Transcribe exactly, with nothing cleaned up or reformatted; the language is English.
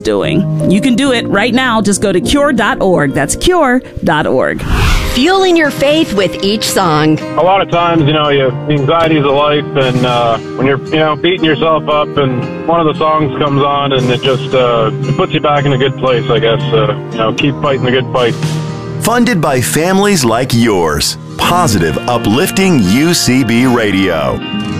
doing. You can do it right now. Just go to cure dot org. That's cure dot org. Fueling your faith with each song. A lot of times, you know, you anxieties of life, and uh, when you're, you know, beating yourself up, and one of the songs comes on, and it just uh, it puts you back in a good place, I guess. Uh, you know, keep fighting the good fight. Funded by families like yours. Positive, uplifting U C B Radio.